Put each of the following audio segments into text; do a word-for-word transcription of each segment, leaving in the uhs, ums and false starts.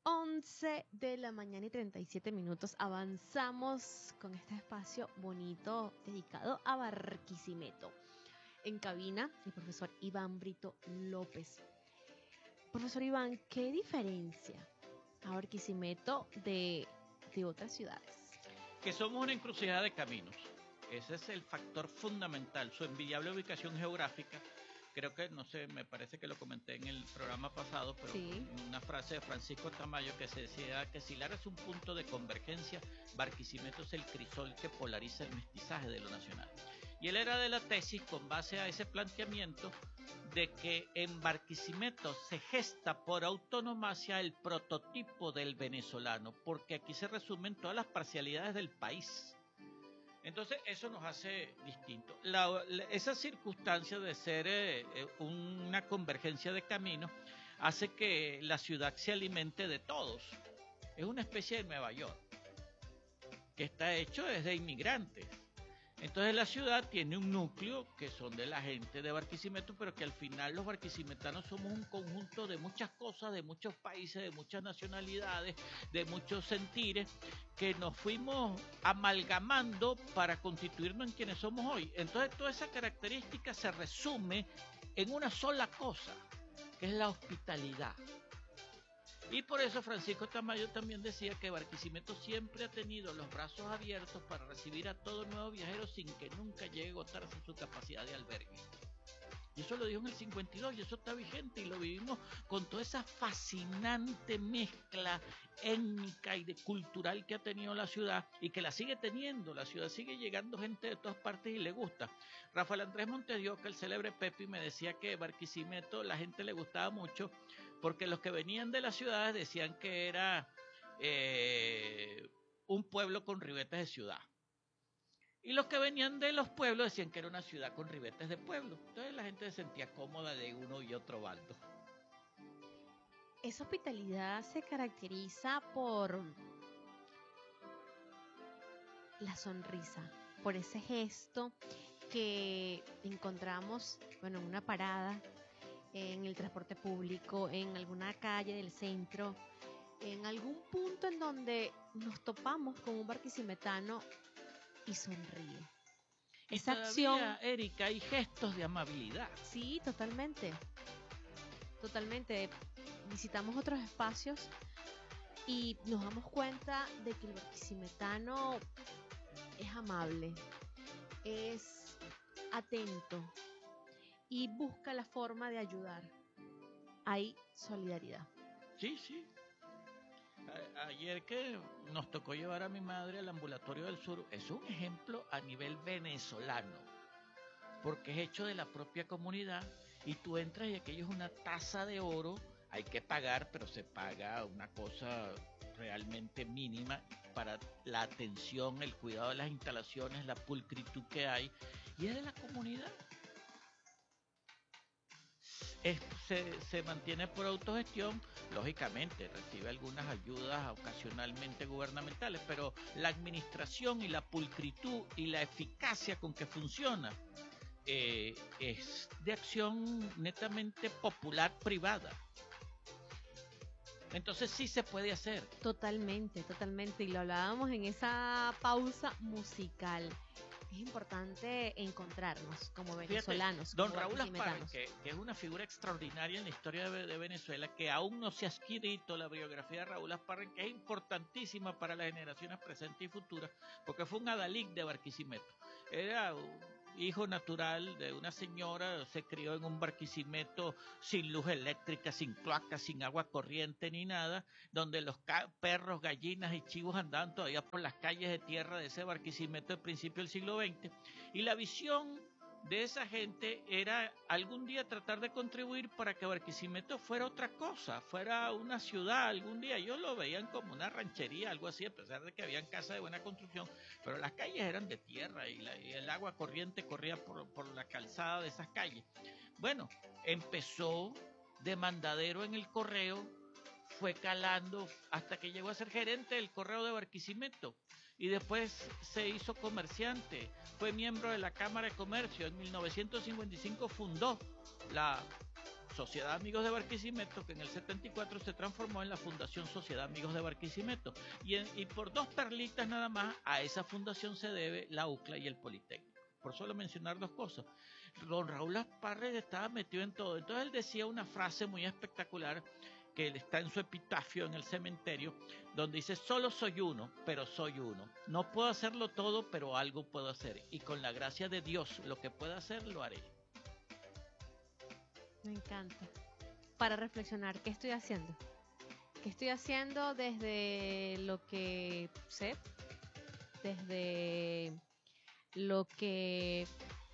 once de la mañana y treinta y siete minutos. Avanzamos con este espacio bonito dedicado a Barquisimeto. En cabina, el profesor Iván Brito López. Profesor Iván, ¿qué diferencia a Barquisimeto de, de otras ciudades? Que somos una encrucijada de caminos. Ese es el factor fundamental, su envidiable ubicación geográfica. Creo que, no sé, me parece que lo comenté en el programa pasado, pero sí. Una frase de Francisco Tamayo que se decía que si Lara es un punto de convergencia, Barquisimeto es el crisol que polariza el mestizaje de lo nacional. Y él era de la tesis con base a ese planteamiento de que en Barquisimeto se gesta por autonomacia el prototipo del venezolano, porque aquí se resumen todas las parcialidades del país. Entonces eso nos hace distinto. La, la, esa circunstancia de ser eh, una convergencia de caminos hace que la ciudad se alimente de todos. Es una especie de Nueva York que está hecho desde inmigrantes. Entonces la ciudad tiene un núcleo que son de la gente de Barquisimeto, pero que al final los barquisimetanos somos un conjunto de muchas cosas, de muchos países, de muchas nacionalidades, de muchos sentires, que nos fuimos amalgamando para constituirnos en quienes somos hoy. Entonces toda esa característica se resume en una sola cosa, que es la hospitalidad. Y por eso Francisco Tamayo también decía que Barquisimeto siempre ha tenido los brazos abiertos para recibir a todo nuevo viajero sin que nunca llegue a agotarse su capacidad de albergue. Y eso lo dijo en el cincuenta y dos y eso está vigente y lo vivimos con toda esa fascinante mezcla étnica y de cultural que ha tenido la ciudad y que la sigue teniendo. La ciudad sigue llegando gente de todas partes y le gusta. Rafael Andrés Montedioca, el célebre Pepi, me decía que Barquisimeto la gente le gustaba mucho porque los que venían de las ciudades decían que era eh, un pueblo con ribetes de ciudad. Y los que venían de los pueblos decían que era una ciudad con ribetes de pueblo. Entonces la gente se sentía cómoda de uno y otro bando. Esa hospitalidad se caracteriza por la sonrisa, por ese gesto que encontramos, bueno, en una parada, en el transporte público, en alguna calle del centro, en algún punto en donde nos topamos con un barquisimetano y sonríe. Y esa acción, Erika, hay gestos de amabilidad. Sí, totalmente. Totalmente. Visitamos otros espacios y nos damos cuenta de que el barquisimetano es amable, es atento y busca la forma de ayudar. Hay solidaridad. Sí, sí. A- ayer que nos tocó llevar a mi madre al ambulatorio del sur, es un ejemplo a nivel venezolano, porque es hecho de la propia comunidad y tú entras y aquello es una taza de oro, hay que pagar, pero se paga una cosa realmente mínima para la atención, el cuidado de las instalaciones, la pulcritud que hay, y es de la comunidad. Es, se, se mantiene por autogestión, lógicamente recibe algunas ayudas ocasionalmente gubernamentales, pero la administración y la pulcritud y la eficacia con que funciona eh, es de acción netamente popular privada. Entonces sí se puede hacer. Totalmente, totalmente. Y lo hablábamos en esa pausa musical. Es importante encontrarnos como venezolanos. Fíjate, don como Raúl Asparren, que, que es una figura extraordinaria en la historia de, de Venezuela, que aún no se ha escrito la biografía de Raúl Asparren, que es importantísima para las generaciones presentes y futuras, porque fue un adalid de Barquisimeto. Era un hijo natural de una señora, se crió en un Barquisimeto sin luz eléctrica, sin cloaca, sin agua corriente ni nada, donde los perros, gallinas y chivos andaban todavía por las calles de tierra de ese Barquisimeto del principio del siglo veinte, y la visión de esa gente era algún día tratar de contribuir para que Barquisimeto fuera otra cosa, fuera una ciudad algún día. Ellos lo veían como una ranchería, algo así, a pesar de que habían casas de buena construcción, pero las calles eran de tierra y, la, y el agua corriente corría por, por la calzada de esas calles. Bueno, empezó de mandadero en el correo, fue calando hasta que llegó a ser gerente del correo de Barquisimeto. Y después se hizo comerciante, fue miembro de la Cámara de Comercio. En mil novecientos cincuenta y cinco fundó la Sociedad Amigos de Barquisimeto, que en el setenta y cuatro se transformó en la Fundación Sociedad Amigos de Barquisimeto. Y, en, y por dos perlitas nada más, a esa fundación se debe la U C L A y el Politécnico. Por solo mencionar dos cosas. Don Raúl Asparre estaba metido en todo. Entonces él decía una frase muy espectacular que está en su epitafio en el cementerio, donde dice: solo soy uno, pero soy uno. No puedo hacerlo todo, pero algo puedo hacer. Y con la gracia de Dios, lo que pueda hacer, lo haré. Me encanta. Para reflexionar, ¿qué estoy haciendo? ¿Qué estoy haciendo desde lo que sé? Desde lo que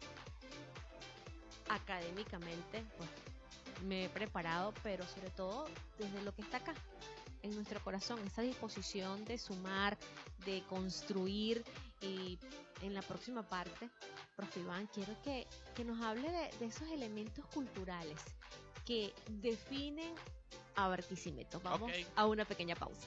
académicamente pues, me he preparado, pero sobre todo desde lo que está acá, en nuestro corazón, esa disposición de sumar, de construir. Y en la próxima parte, profe Iván, quiero que, que nos hable de, de esos elementos culturales que definen a Barquisimeto. Vamos okay. a una pequeña pausa.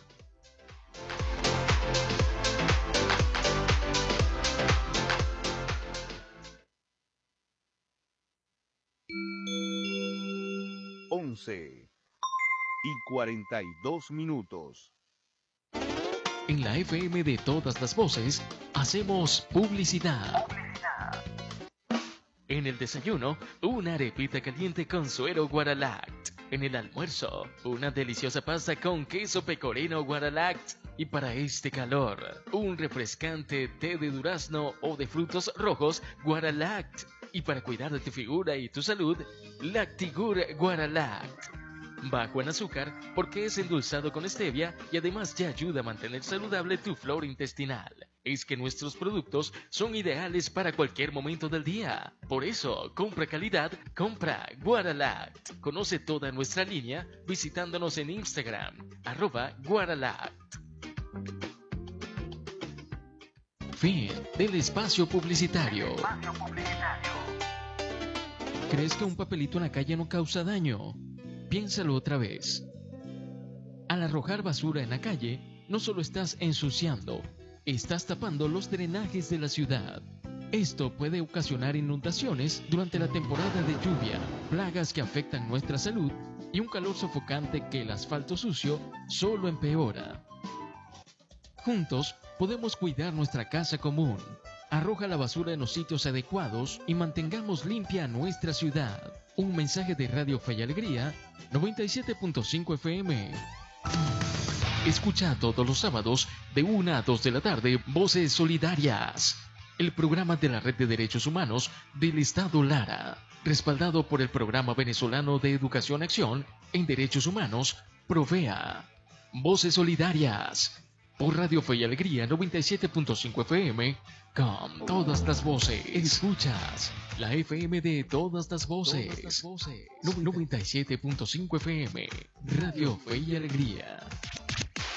once y cuarenta y dos minutos. En la F M de todas las voces, hacemos publicidad. publicidad. En el desayuno, una arepita caliente con suero Guaralact. En el almuerzo, una deliciosa pasta con queso pecorino Guaralact. Y para este calor, un refrescante té de durazno o de frutos rojos Guaralact. Y para cuidar de tu figura y tu salud, Lactigur Guaralact. Bajo en azúcar porque es endulzado con stevia y además ya ayuda a mantener saludable tu flora intestinal. Es que nuestros productos son ideales para cualquier momento del día. Por eso, compra calidad, compra Guaralact. Conoce toda nuestra línea visitándonos en Instagram, arroba Guaralact. Fin del espacio publicitario. ¿Crees que un papelito en la calle no causa daño? Piénsalo otra vez. Al arrojar basura en la calle, no solo estás ensuciando, estás tapando los drenajes de la ciudad. Esto puede ocasionar inundaciones durante la temporada de lluvia, plagas que afectan nuestra salud y un calor sofocante que el asfalto sucio solo empeora. Juntos podemos cuidar nuestra casa común. Arroja la basura en los sitios adecuados y mantengamos limpia nuestra ciudad. Un mensaje de Radio Fe y Alegría, noventa y siete punto cinco F M. Escucha todos los sábados de una a dos de la tarde Voces Solidarias, el programa de la Red de Derechos Humanos del Estado Lara, respaldado por el Programa Venezolano de Educación Acción en Derechos Humanos, Provea. Voces Solidarias, por Radio Fe y Alegría noventa y siete punto cinco F M, con todas las voces. Escuchas la F M de todas las voces. Todas las voces. noventa y siete punto cinco F M, Radio Fe y Alegría.